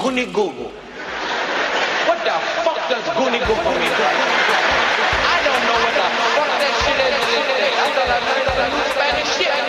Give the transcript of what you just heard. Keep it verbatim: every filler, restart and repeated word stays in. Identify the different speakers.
Speaker 1: Goonie Goo. What the fuck does Goonie Goo Goonie Goo? I don't know what the fuck that shit is. I thought I learned some new Spanish shit.